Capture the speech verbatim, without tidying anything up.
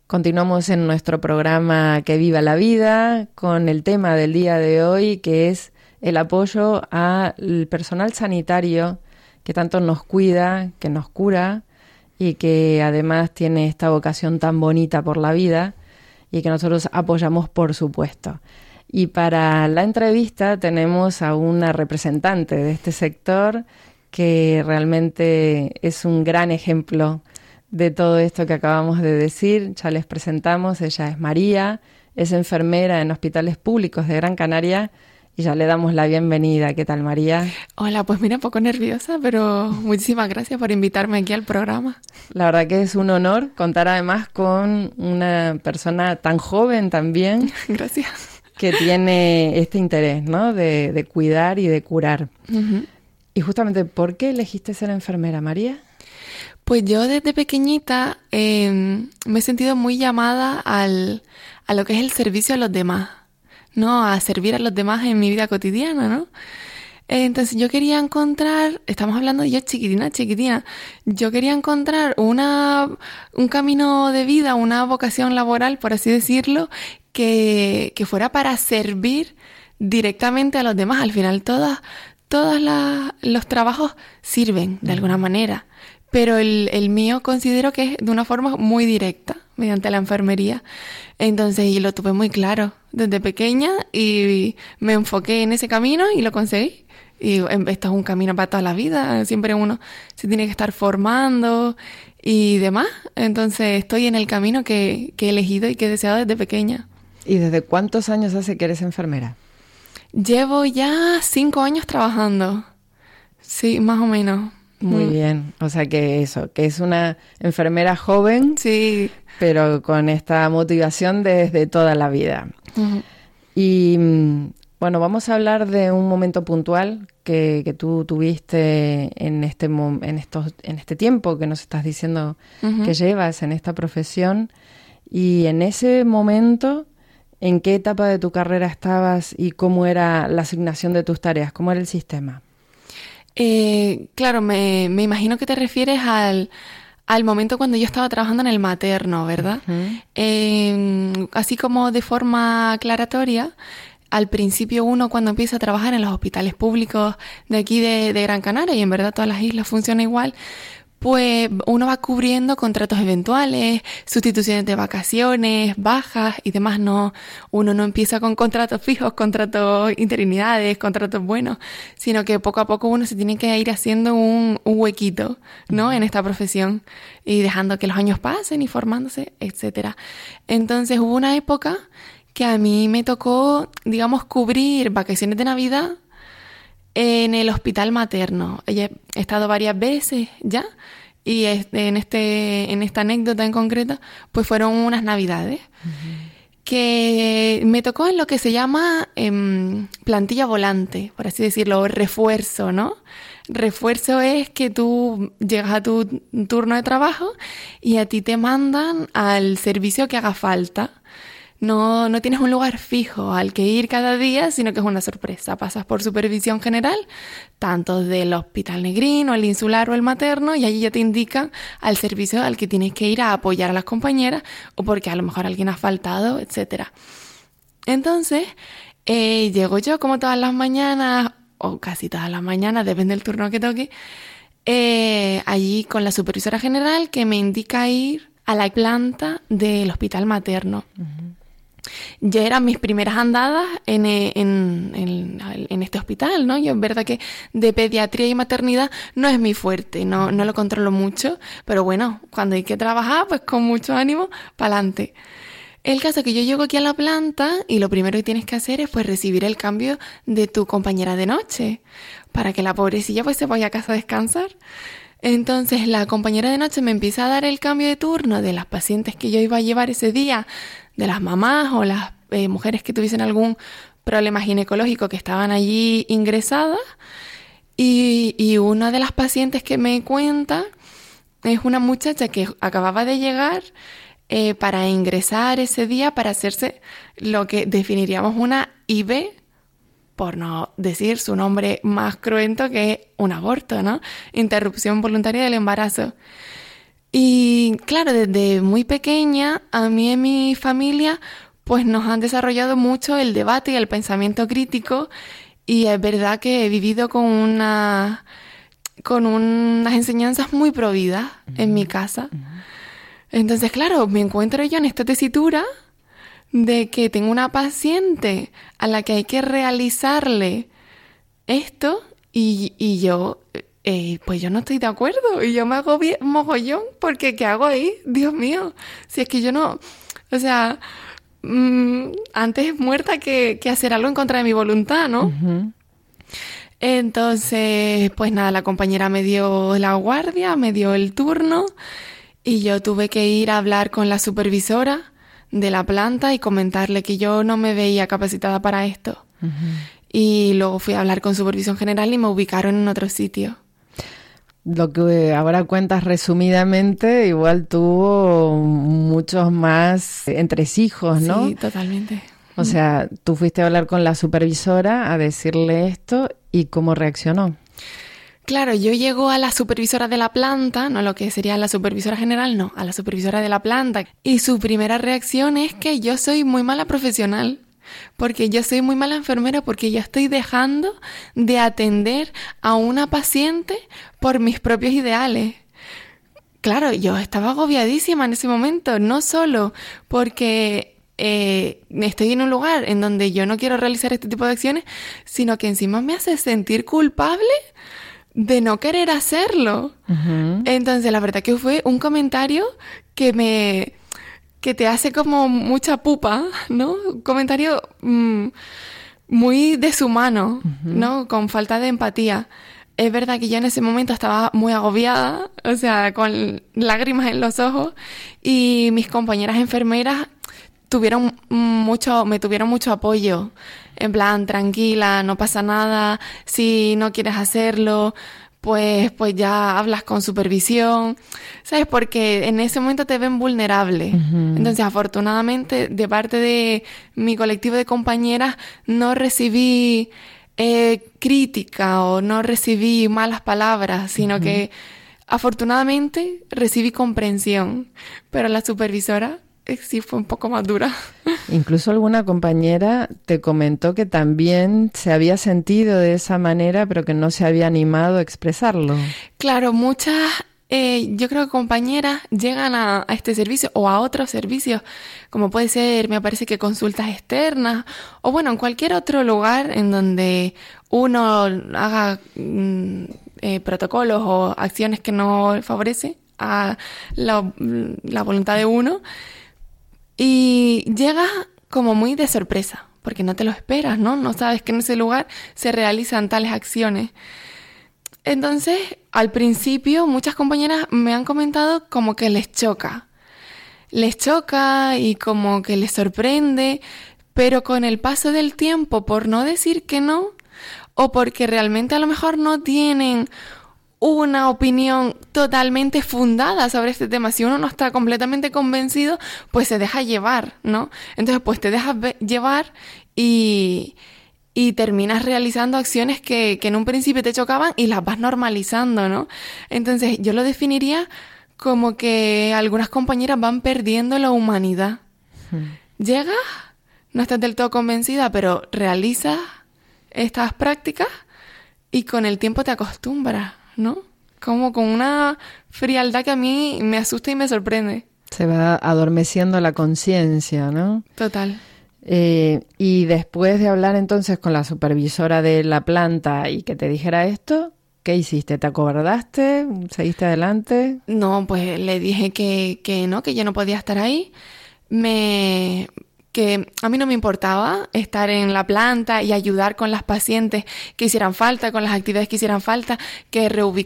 Continuamos en nuestro programa Que Viva la Vida con el tema del día de hoy, que es el apoyo al personal sanitario que tanto nos cuida, que nos cura y que además tiene esta vocación tan bonita por la vida y que nosotros apoyamos, por supuesto. Y para la entrevista tenemos a una representante de este sector que realmente es un gran ejemplo de todo esto que acabamos de decir. Ya les presentamos, ella es María, es enfermera en hospitales públicos de Gran Canaria y ya le damos la bienvenida. ¿Qué tal, María? Hola, pues mira, un poco nerviosa, pero muchísimas gracias por invitarme aquí al programa. La verdad que es un honor contar además con una persona tan joven también. Gracias. Que tiene este interés, ¿no? De, de cuidar y de curar. Uh-huh. Y justamente, ¿por qué elegiste ser enfermera, María? Pues yo desde pequeñita eh, me he sentido muy llamada al, a lo que es el servicio a los demás, ¿no? A servir a los demás en mi vida cotidiana, ¿no? Entonces yo quería encontrar, estamos hablando de yo chiquitina, chiquitina, yo quería encontrar una, un camino de vida, una vocación laboral, por así decirlo, que, que fuera para servir directamente a los demás. Al final todas, todas las, los trabajos sirven de alguna manera, pero el, el mío considero que es de una forma muy directa, mediante la enfermería. Entonces, y lo tuve muy claro desde pequeña y me enfoqué en ese camino y lo conseguí. Y esto es un camino para toda la vida, siempre uno se tiene que estar formando y demás. Entonces estoy en el camino que, que he elegido y que he deseado desde pequeña. ¿Y desde cuántos años hace que eres enfermera? Llevo ya cinco años trabajando, sí, más o menos. Muy mm. bien, o sea que eso, que es una enfermera joven, sí, pero con esta motivación desde toda la vida. Uh-huh. Y bueno, vamos a hablar de un momento puntual que, que tú tuviste en este, en, estos, en este tiempo que nos estás diciendo uh-huh. que llevas en esta profesión. Y en ese momento, ¿en qué etapa de tu carrera estabas y cómo era la asignación de tus tareas? ¿Cómo era el sistema? Eh, claro, me, me imagino que te refieres al, al momento cuando yo estaba trabajando en el materno, ¿verdad? Uh-huh. Eh, así como de forma aclaratoria, al principio uno cuando empieza a trabajar en los hospitales públicos de aquí de, de Gran Canaria, y en verdad todas las islas funcionan igual, pues uno va cubriendo contratos eventuales, sustituciones de vacaciones, bajas y demás. No, uno no empieza con contratos fijos, contratos interinidades, contratos buenos, sino que poco a poco uno se tiene que ir haciendo un, un huequito, ¿no? En esta profesión y dejando que los años pasen y formándose, etcétera. Entonces hubo una época que a mí me tocó, digamos, cubrir vacaciones de Navidad en el hospital materno. He estado varias veces ya y en, este, en esta anécdota en concreta, pues fueron unas Navidades uh-huh. que me tocó en lo que se llama eh, plantilla volante, por así decirlo, refuerzo, ¿no? Refuerzo es que tú llegas a tu turno de trabajo y a ti te mandan al servicio que haga falta. No, no tienes un lugar fijo al que ir cada día, sino que es una sorpresa. Pasas por supervisión general, tanto del Hospital Negrín o el Insular o el Materno, y allí ya te indican al servicio al que tienes que ir a apoyar a las compañeras o porque a lo mejor alguien ha faltado, etcétera. Entonces, eh, llego yo como todas las mañanas, o casi todas las mañanas, depende del turno que toque, eh, allí con la supervisora general que me indica ir a la planta del Hospital Materno. Uh-huh. Ya eran mis primeras andadas en, en, en, en este hospital, ¿no? Yo es verdad que de pediatría y maternidad no es mi fuerte, no, no lo controlo mucho, pero bueno, cuando hay que trabajar, pues con mucho ánimo, pa'lante. El caso es que yo llego aquí a la planta y lo primero que tienes que hacer es pues recibir el cambio de tu compañera de noche, para que la pobrecilla pues se vaya a casa a descansar. Entonces la compañera de noche me empieza a dar el cambio de turno de las pacientes que yo iba a llevar ese día, de las mamás o las eh, mujeres que tuviesen algún problema ginecológico que estaban allí ingresadas. Y, y una de las pacientes que me cuenta es una muchacha que acababa de llegar eh, para ingresar ese día para hacerse lo que definiríamos una I V, por no decir su nombre más cruento, que es un aborto, ¿no? Interrupción voluntaria del embarazo. Y claro, desde muy pequeña, a mí y mi familia, pues nos han desarrollado mucho el debate y el pensamiento crítico, y es verdad que he vivido con una, con unas enseñanzas muy providas uh-huh. en mi casa. Uh-huh. Entonces, claro, me encuentro yo en esta tesitura de que tengo una paciente a la que hay que realizarle esto y, y yo, eh, pues yo no estoy de acuerdo y yo me hago bien, mogollón porque ¿qué hago ahí? Dios mío, si es que yo no, o sea, mmm, antes muerta que, que hacer algo en contra de mi voluntad, ¿no? Uh-huh. Entonces, pues nada, la compañera me dio la guardia, me dio el turno y yo tuve que ir a hablar con la supervisora de la planta y comentarle que yo no me veía capacitada para esto. Uh-huh. Y luego fui a hablar con supervisión general y me ubicaron en otro sitio. Lo que ahora cuentas resumidamente, igual tuvo muchos más entresijos, ¿no? Sí, totalmente. O sea, tú fuiste a hablar con la supervisora a decirle esto y ¿cómo reaccionó? Claro, yo llego a la supervisora de la planta, no lo que sería la supervisora general, no, a la supervisora de la planta. Y su primera reacción es que yo soy muy mala profesional, porque yo soy muy mala enfermera, porque yo estoy dejando de atender a una paciente por mis propios ideales. Claro, yo estaba agobiadísima en ese momento, no solo porque eh, estoy en un lugar en donde yo no quiero realizar este tipo de acciones, sino que encima me hace sentir culpable de no querer hacerlo. Uh-huh. Entonces, la verdad que fue un comentario que me... que te hace como mucha pupa, ¿no? Un comentario mmm, muy deshumano, uh-huh. ¿no? Con falta de empatía. Es verdad que yo en ese momento estaba muy agobiada, o sea, con lágrimas en los ojos, y mis compañeras enfermeras tuvieron mucho, me tuvieron mucho apoyo. En plan, tranquila, no pasa nada, si no quieres hacerlo, pues, pues ya hablas con supervisión, ¿sabes? Porque en ese momento te ven vulnerable. Uh-huh. Entonces, afortunadamente, de parte de mi colectivo de compañeras, no recibí eh, crítica o no recibí malas palabras, sino uh-huh. que, afortunadamente, recibí comprensión. Pero la supervisora sí fue un poco más dura. Incluso alguna compañera te comentó que también se había sentido de esa manera, pero que no se había animado a expresarlo. Claro, muchas, eh, yo creo que compañeras llegan a, a este servicio o a otros servicios, como puede ser, me parece que consultas externas, o bueno, en cualquier otro lugar en donde uno haga mm, eh, protocolos o acciones que no favorecen a la, la voluntad de uno. Y llegas como muy de sorpresa, porque no te lo esperas, ¿no? No sabes que en ese lugar se realizan tales acciones. Entonces, al principio, muchas compañeras me han comentado como que les choca. Les choca y como que les sorprende, pero con el paso del tiempo, por no decir que no, o porque realmente a lo mejor no tienen una opinión totalmente fundada sobre este tema. Si uno no está completamente convencido, pues se deja llevar, ¿no? Entonces, pues te dejas be- llevar y, y terminas realizando acciones que, que en un principio te chocaban y las vas normalizando, ¿no? Entonces, yo lo definiría como que algunas compañeras van perdiendo la humanidad. Hmm. Llegas, no estás del todo convencida, pero realizas estas prácticas y con el tiempo te acostumbras, ¿no? Como con una frialdad que a mí me asusta y me sorprende. Se va adormeciendo la conciencia, ¿no? Total. Eh, y después de hablar entonces con la supervisora de la planta y que te dijera esto, ¿qué hiciste? ¿Te acobardaste? ¿Seguiste adelante? No, pues le dije que, que no, que yo no podía estar ahí. Me... que a mí no me importaba estar en la planta y ayudar con las pacientes que hicieran falta, con las actividades que hicieran falta, que reubicar